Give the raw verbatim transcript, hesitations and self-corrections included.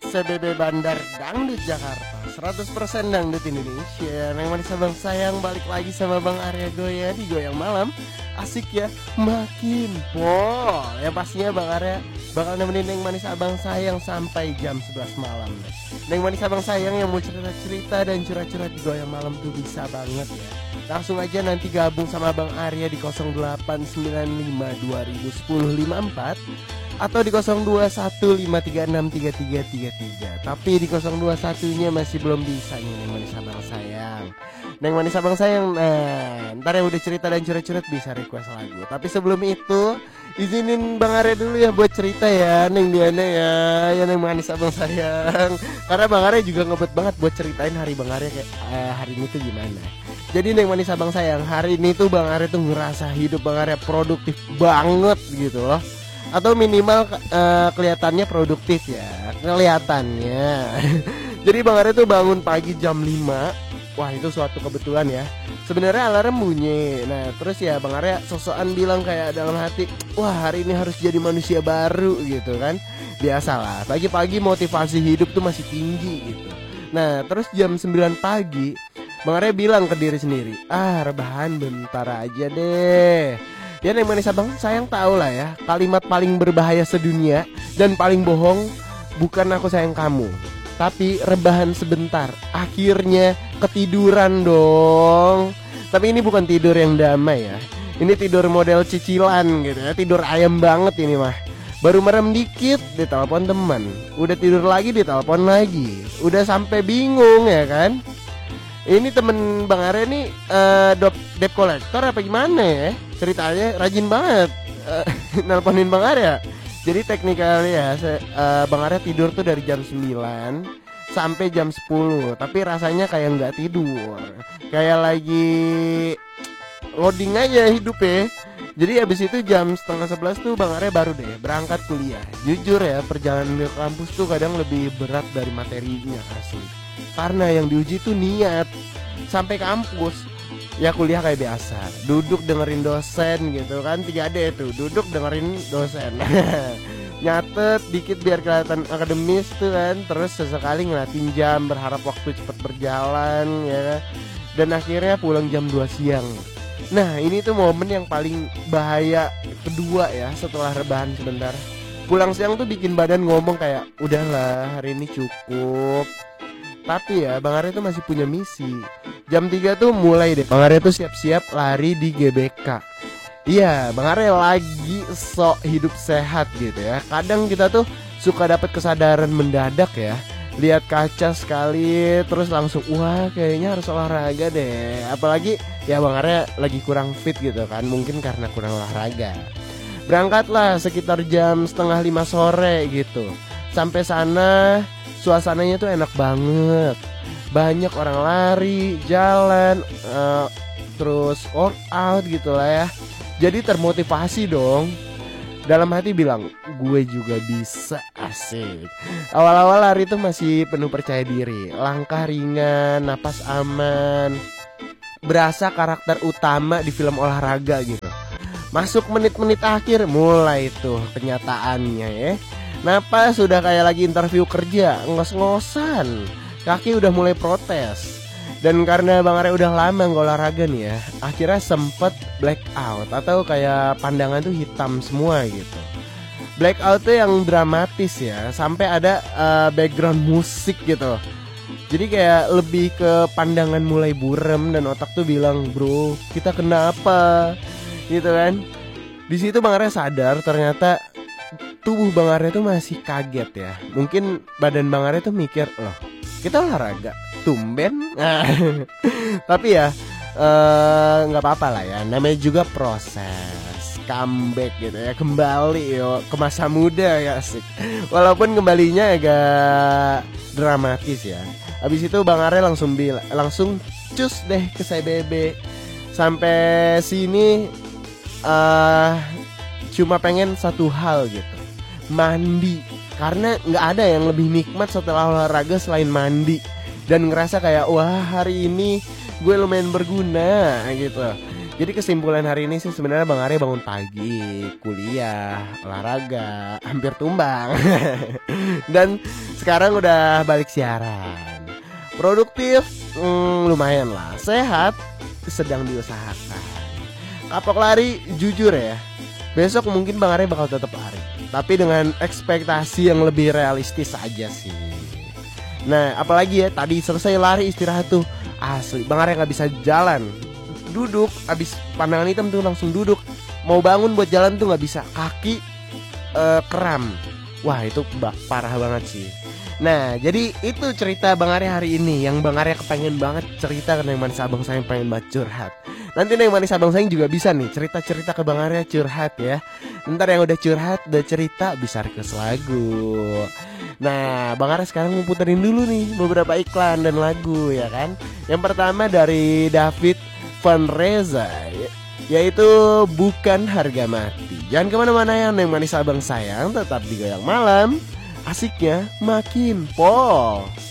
S B B Bandar Dangdut Jakarta, seratus persen Dangdut Indonesia. Neng manis abang sayang balik lagi sama Bang Arya Goya di Goyang Malam. Asik ya, makin pol. Ya pastinya Bang Arya bakal nemenin Neng manis abang sayang sampai jam sebelas malam. Neng manis abang sayang yang mau cerita-cerita dan curhat-curhat di Goyang Malam tuh bisa banget ya. Langsung aja nanti gabung sama Bang Arya di nol delapan sembilan lima dua nol satu nol lima empat atau di nol dua satu lima tiga enam tiga tiga tiga tiga. Tapi di nol dua satu-nya masih belum bisa nih Neng manis abang sayang. Neng manis abang sayang, nah ntar yang udah cerita dan curhat-curhat bisa request lagu. Tapi sebelum itu izinin Bang Arya dulu ya buat cerita ya Neng Diana ya, ya Neng manis abang sayang. Karena Bang Arya juga ngebet banget buat ceritain hari Bang Arya kayak eh, hari ini tuh gimana. Jadi Neng manis abang sayang, hari ini tuh Bang Arya tuh ngerasa hidup Bang Arya produktif banget gitu loh. Atau minimal uh, kelihatannya produktif ya, kelihatannya. Jadi Bang Arya tuh bangun pagi jam lima. Wah itu suatu kebetulan ya. Sebenarnya alarm bunyi. Nah terus ya Bang Arya sosokan bilang kayak dalam hati, wah hari ini harus jadi manusia baru gitu kan. Biasalah, pagi-pagi motivasi hidup tuh masih tinggi gitu. Nah terus jam sembilan pagi Bang Arya bilang ke diri sendiri, ah rebahan bentar aja deh. Ya Neng manis abang sayang tahu lah ya, kalimat paling berbahaya sedunia dan paling bohong bukan aku sayang kamu, tapi rebahan sebentar. Akhirnya ketiduran dong. Tapi ini bukan tidur yang damai ya. Ini tidur model cicilan gitu ya, tidur ayam banget ini mah. Baru merem dikit ditelepon teman, udah tidur lagi ditelepon lagi, udah sampai bingung ya kan. Ini temen Bang Arya nih uh, debt collector apa gimana ya? Ceritanya rajin banget uh, nelponin Bang Arya. Jadi teknikalnya ya, uh, Bang Arya tidur tuh dari jam sembilan sampai jam sepuluh. Tapi rasanya kayak nggak tidur, kayak lagi loading aja hidup ya. Jadi abis itu jam setengah sebelas tuh Bang Arya baru deh berangkat kuliah. Jujur ya, perjalanan ke kampus tuh kadang lebih berat dari materinya asli. Karena yang diuji tuh niat. Sampai kampus ya kuliah kayak biasa, duduk dengerin dosen gitu kan. tiga D tuh, duduk dengerin dosen. Nyatet dikit biar kelihatan akademis tuh kan. Terus sesekali ngeliatin jam, berharap waktu cepet berjalan ya. Dan akhirnya pulang jam dua siang. Nah ini tuh momen yang paling bahaya kedua ya setelah rebahan sebentar. Pulang siang tuh bikin badan ngomong kayak, udahlah hari ini cukup. Tapi ya Bang Arya tuh masih punya misi. Jam tiga tuh mulai deh Bang Arya tuh siap-siap lari di G B K. Iya Bang Arya lagi sok hidup sehat gitu ya. Kadang kita tuh suka dapat kesadaran mendadak ya. Lihat kaca sekali terus langsung wah kayaknya harus olahraga deh. Apalagi ya Bang Arya lagi kurang fit gitu kan. Mungkin karena kurang olahraga. Berangkatlah sekitar jam setengah lima sore gitu. Sampai sana suasananya tuh enak banget. Banyak orang lari, jalan, uh, terus workout gitu lah ya. Jadi termotivasi dong. Dalam hati bilang, gue juga bisa, asik. Awal-awal lari tuh masih penuh percaya diri. Langkah ringan, napas aman. Berasa karakter utama di film olahraga gitu. Masuk menit-menit akhir, mulai tuh kenyataannya ya. Napas sudah kayak lagi interview kerja, ngos-ngosan. Kaki udah mulai protes. Dan karena Bang Arya udah lama nggak olahraga nih ya, akhirnya sempet blackout atau kayak pandangan tuh hitam semua gitu. Blackout tuh yang dramatis ya, sampai ada uh, background musik gitu. Jadi kayak lebih ke pandangan mulai burem dan otak tuh bilang, bro kita kenapa gitu kan. Di situ Bang Arya sadar ternyata tubuh Bang Arya tuh masih kaget ya. Mungkin badan Bang Arya tuh mikir, loh kita olahraga tumben. Tapi ya nggak uh, apa-apa lah ya, namanya juga proses comeback gitu ya, kembali yo ke masa muda ya asik. Walaupun kembalinya agak dramatis ya. Habis itu Bang Arya langsung bilang, langsung cus deh ke C B B. Sampai sini uh, cuma pengen satu hal gitu, mandi. Karena nggak ada yang lebih nikmat setelah olahraga selain mandi. Dan ngerasa kayak wah hari ini gue lumayan berguna gitu. Jadi kesimpulan hari ini sih sebenarnya Bang Arya bangun pagi, kuliah, olahraga, hampir tumbang. Dan sekarang udah balik siaran. Produktif, hmm, lumayan lah. Sehat, sedang diusahakan. Kapok lari, jujur ya, besok mungkin Bang Arya bakal tetap lari, tapi dengan ekspektasi yang lebih realistis aja sih. Nah, apalagi ya, tadi selesai lari istirahat tuh, asli Bang Arya gak bisa jalan, duduk, abis pandangan hitam tuh langsung duduk. Mau bangun buat jalan tuh gak bisa, kaki uh, kram. Wah itu bah, parah banget sih. Nah jadi itu cerita Bang Arya hari ini, yang Bang Arya kepengen banget cerita ke Neng Manis Abang Sayang, pengen banget curhat. Nanti Neng Manis Abang Sayang juga bisa nih cerita-cerita ke Bang Arya, curhat ya. Ntar yang udah curhat, udah cerita, bisa request lagu. Nah Bang Arya sekarang mau puterin dulu nih beberapa iklan dan lagu ya kan. Yang pertama dari David Van Reza, yaitu Bukan Harga Mati. Jangan kemana-mana ya Neng Manis Abang Sayang, tetap di Goyang Malam, asiknya makin pol.